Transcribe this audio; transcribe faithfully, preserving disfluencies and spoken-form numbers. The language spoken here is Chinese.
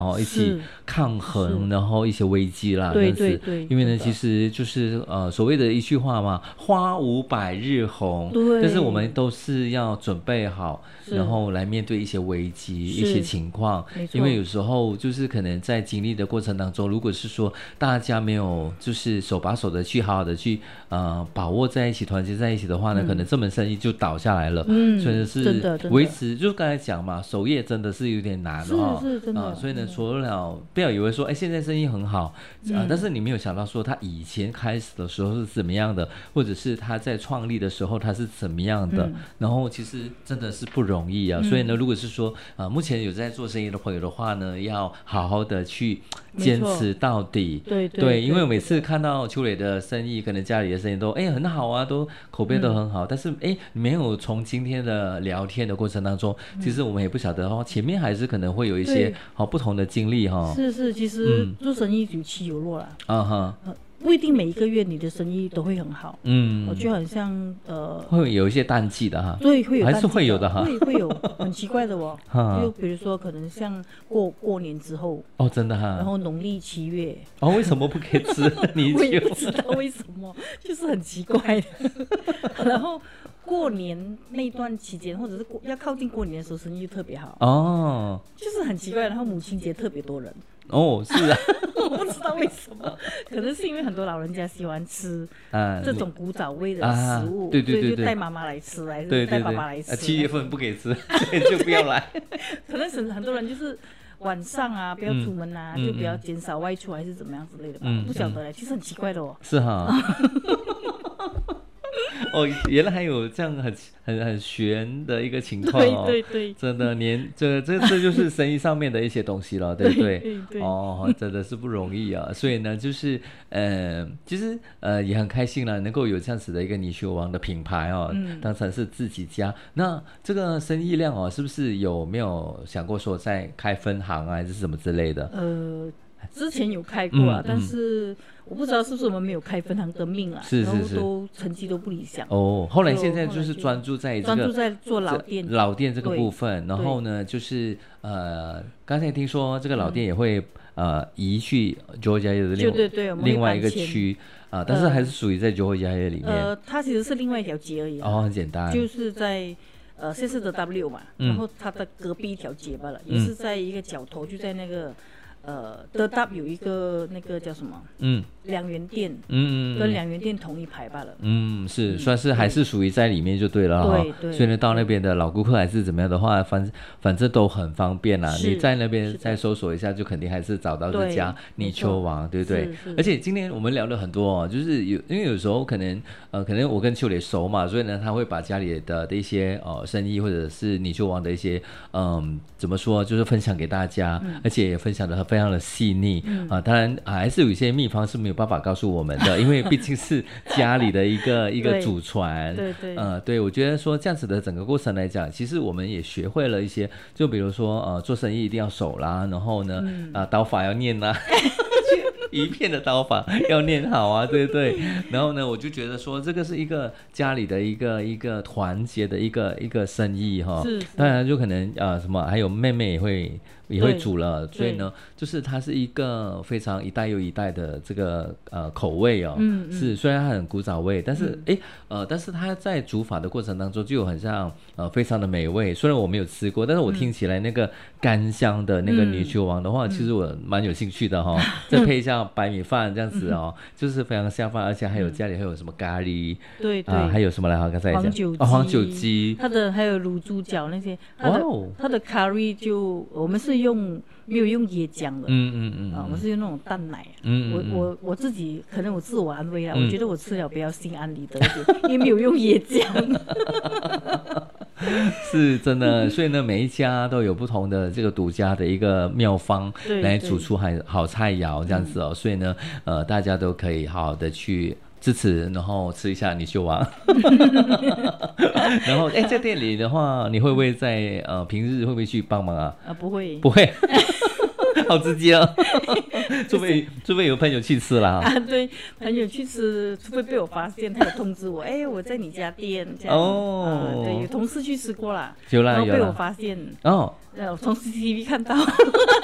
哦，一起抗衡，然后一些危机啦， 对对对， 因为呢，其实就是呃所谓的一句话嘛，花无百日红， 对， 但是我们都是要准备好，然后来面对一些危机、一些情况，因为有时候就是可能在经历的过程当中，如果是说大家没有就是手把手的去好好的去呃把握在一起、团结在一起的话呢，嗯、可能这门生意就倒下来了，嗯，所以是维持，就刚才讲嘛，守业真的是有点难哦， 是是真的、 呃，所以呢。除了不要以为说，哎，现在生意很好，嗯呃、但是你没有想到说他以前开始的时候是怎么样的，或者是他在创立的时候他是怎么样的，嗯、然后其实真的是不容易啊。嗯、所以呢，如果是说啊、呃，目前有在做生意的朋友的话呢，要好好的去坚持到底。 对 对, 对，因为我每次看到秋磊的生意，可能家里的生意都哎很好啊，都口碑都很好，嗯、但是哎没有从今天的聊天的过程当中，嗯、其实我们也不晓得哦，前面还是可能会有一些好不同的经历哈、哦， 是是，其实做生意有起有落啦，啊哈、嗯，不一定每一个月你的生意都会很好，嗯，我就很像呃， 会有一些淡季的哈， 对，会有淡季的， 还是会有的哈， 会会有很奇怪的哦，就比如说可能像过过年之后， 哦，真的哈， 然后农历七月， 哦，为什么不可以吃？你我也不知道为什么，就是很奇怪的，然后。过年那段期间，或者是要靠近过年的时候，生意就特别好哦，就是很奇怪。然后母亲节特别多人哦，是啊， 我不知道为什么，可能是因为很多老人家喜欢吃这种古早味的食物， 啊、对对 对, 对， 所以就带妈妈来吃，还是带爸爸来吃。 七月份不给吃，所以就不要来。 可能是很多人就是晚上啊，不要出门啊，嗯、就不要减少外出，还是怎么样之类的吧？嗯、不晓得嘞，其实很奇怪的哦。 是哈。哦，原来还有这样很很很玄的一个情况哦， 对对对， 真的年这这这就是生意上面的一些东西了，对不对？对 对, 对哦，真的是不容易啊，所以呢，就是呃，其实呃也很开心啦，能够有这样子的一个泥鳅王的品牌哦，嗯、当成是自己家。那这个生意量哦，是不是有没有想过说再开分行啊，还是什么之类的？ 呃，之前有开过啊，嗯、但是。我不知道是不是我们没有开分行的命啊， 是是是， 然后都成绩都不理想哦。后来现在就是专注在这个专注在做老店老店这个部分，然后呢就是呃，刚才听说这个老店也会、嗯、呃移去 Georgia 的另对对对另外一个区啊、呃，但是还是属于在 Georgia 里面。 呃，它其实是另外一条街而已、啊。 哦，很简单， 就是在呃现在的 W 嘛，嗯、然后它的隔壁一条街罢了，嗯、也是在一个角头，就在那个。呃，德达有一个那个叫什么？嗯，两元店，嗯嗯，跟两元店同一排罢了。 嗯，是，算是还是属于在里面就对了哈。对对。所以呢，到那边的老顾客还是怎么样的话，反反正都很方便啦。你在那边再搜索一下，就肯定还是找到这家泥鳅王，对不对？而且今天我们聊了很多哦，就是有因为有时候可能呃，可能我跟秋磊熟嘛，所以呢，他会把家里的的一些呃生意或者是泥鳅王的一些嗯怎么说，就是分享给大家，嗯、而且也分享的非常的细腻、嗯、啊，当然、啊、还是有一些秘方是没有办法告诉我们的，因为毕竟是家里的一个一个祖传， 对对， 呃，对，我觉得说这样子的整个过程来讲，其实我们也学会了一些，就比如说呃，做生意一定要守啦，然后呢，嗯、啊，刀法要念啦。一片的刀法要练好啊，对不对？然后呢，我就觉得说这个是一个家里的一个一个团结的一个一个生意哈。是。当然就可能呃什么，还有妹妹也会也会煮了，所以呢，就是它是一个非常一代又一代的这个呃口味哦。嗯嗯。是，虽然它很古早味，但是哎、嗯、呃，但是它在煮法的过程当中就很像呃非常的美味。虽然我没有吃过，但是我听起来那个干香的那个泥鳅王的话，嗯、其实我蛮有兴趣的哈、哦。再配上白米饭这样子哦，嗯、就是非常下饭，而且还有家里还有什么咖喱， 对对、 啊，还有什么来？刚才讲黄酒鸡， 哦、黄酒鸡， 它的还有卤猪脚那些，它的、哦、它的咖喱就我们是用没有用椰浆的，嗯嗯嗯，啊，我们是用那种淡奶，嗯, 嗯, 嗯我我我自己可能我自我安慰啦、嗯，我觉得我吃了比较心安理得一点，因为没有用椰浆。 是真的，所以呢，每一家都有不同的这个独家的一个妙方来煮出好好菜肴这样子哦，嗯、所以呢，呃，大家都可以好好的去支持，然后吃一下泥鳅王。然后，哎，在店里的话，你会不会在呃平日会不会去帮忙啊？ 啊，不会， 不会。好直接哦，除非除非有朋友去吃啦。 啊，对，朋友去吃，除非被我发现，他有通知我，哎，我在你家店这样。哦、啊，对，有同事去吃过啦， 有啦， 然后被我发现，哦，呃，从 C C T V 看到。